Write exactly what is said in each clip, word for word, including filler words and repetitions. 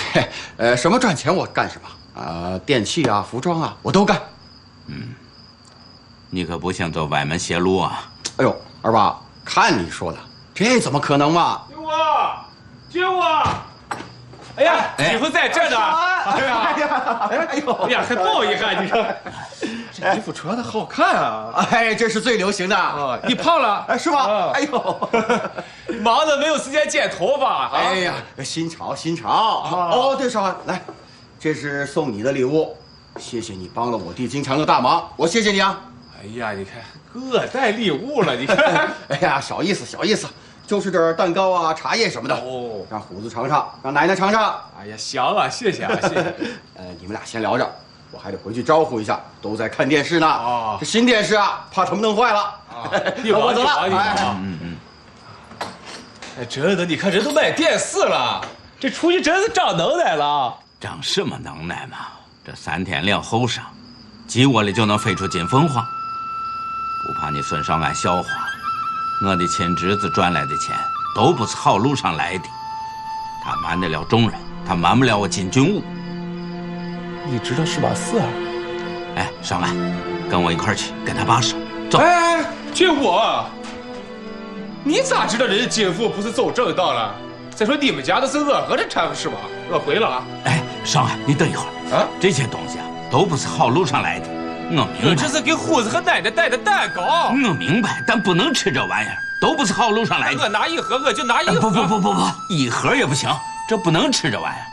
嘿，呃，什么赚钱我干什么啊、呃？电器啊，服装啊，我都干。 嗯，你可不想走歪门邪路啊！ 哎呦，二爸，看你说的，这怎么可能嘛？ 救我！救我！哎呀，媳妇在这呢！哎呀，哎呀，哎呦，哎呀，还抱一下，你看，这衣服穿的好看啊！ 哎，这是最流行的啊！你胖了， 哎，是吧？哎呦， 忙的没有时间剪头发。 哎呀，新潮新潮！哦，对，少安，来，这是送你的礼物，谢谢你帮了我弟金强的大忙，我谢谢你啊！ 哎呀，你看，各带礼物了，你看， 哎呀，小意思，小意思。就是点蛋糕啊、茶叶什么的哦， 让虎子尝尝，让奶奶尝尝。 哎呀，行啊，谢谢啊，谢谢。 呃，你们俩先聊着，我还得回去招呼一下，都在看电视呢。 哦， 这新电视啊，怕他们弄坏了。 啊，我走了。哎，嗯嗯。哎，真的，你看人都买电视了，这出去真是长能耐了。 长什么能耐嘛？这三天两后晌，鸡窝里就能飞出金凤凰，不怕你孙少安笑话。我的亲侄子赚来的钱都不是好路上来的，他瞒得了众人，他瞒不了我金军武。 你知道是把事啊？ 哎，少安，跟我一块去跟他把手。走。 哎，军武，你咋知道人家金父不是走正道了？再说你们家的是我和这掺和是吧？我回了啊。 哎，少安，你等一会儿啊，这些东西啊都不是好路上来的。我明白， 这是给虎子和奶奶带的蛋糕。 我明白，但不能吃这玩意儿，都不是好路上来的。 我拿一盒，我就拿一盒。 不不不不不，一盒也不行，这不能吃这玩意儿。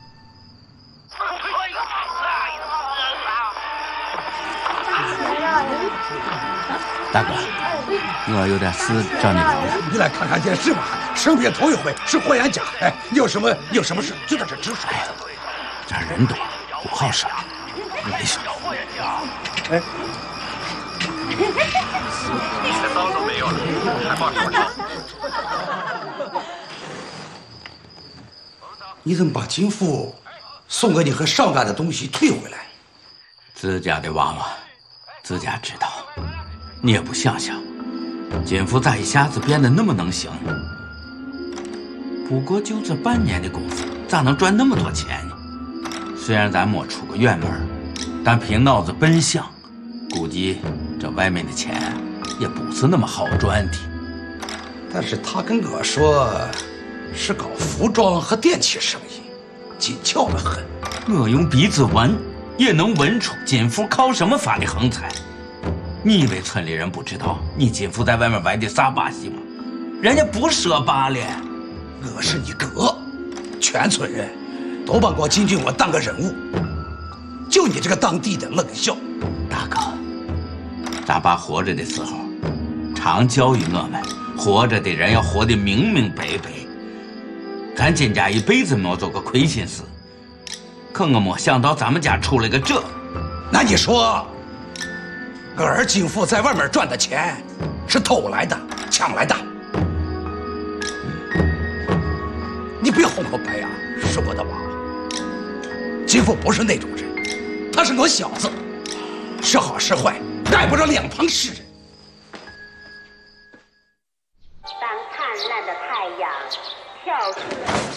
大哥，我有点事找你聊聊。 你来看看电视吧，生平头一回是霍元甲。哎，你有什么有什么事就在这直说。 这儿人多，不好说。没事。哎， 你的刀都没有了，还冒什么充？ 你怎么把金父送给你和少安的东西退回来？ 自家的娃娃，自家知道。你也不想想，金父咋一下子变得那么能行？不过就这半年的功夫，咋能赚那么多钱呢？虽然咱没出个远门，但凭脑子笨想，估计这外面的钱也不是那么好赚的。 但是他跟我说，是搞服装和电器生意，紧俏得很。 我用鼻子闻，也能闻出金父靠什么发的横财。你以为村里人不知道你金父在外面玩的啥把戏吗？人家不说罢了。 我是你哥，全村人都把我金军我当个人物，就你这个当地的愣笑。 大哥，咱爸活着的时候，常教育我们，活着的人要活得明明白白。咱金家一辈子没做过亏心事，可我没想到咱们家出了个这。 那你说，我儿金父在外面赚的钱是偷来的、抢来的？你别哄我白呀，是我的娃。金父不是那种人，他是我小子，是好是坏，碍不着两旁世人。 当灿烂的太阳跳出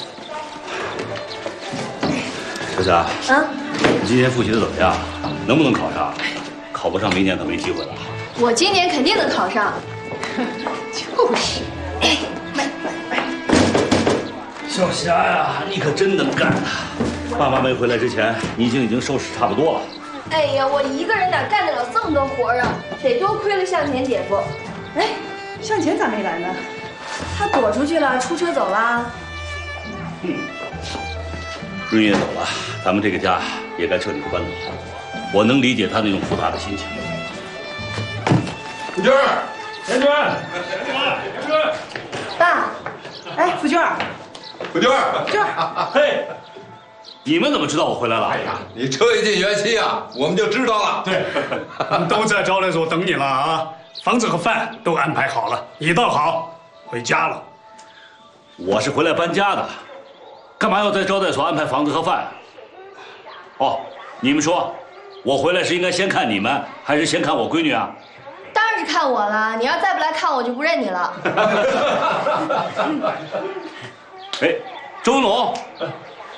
小霞，啊，你今年复习的怎么样？能不能考上？考不上，明年可没机会了。 我今年肯定能考上。 就是，哎，买买买。 小霞呀，你可真能干呐！爸妈没回来之前，你已经已经收拾差不多了。 哎呀，我一个人哪干得了这么多活啊？得多亏了向前姐夫。 哎，向前咋没来呢？他躲出去了，出车走了。 嗯，润叶走了，咱们这个家也该彻底搬走。我能理解他那种复杂的心情。 福军，田军，田军， 爸，哎，福军， 福军， 福军， 嘿，你们怎么知道我回来了？哎呀， 你车一进园区啊，我们就知道了。 对，我们都在招待所等你了啊，房子和饭都安排好了，你倒好，回家了。 我是回来搬家的，干嘛要在招待所安排房子和饭？哦，你们说，我回来是应该先看你们，还是先看我闺女啊？ 当然是看我了，你要再不来看我，就不认你了。 哎，周文龙，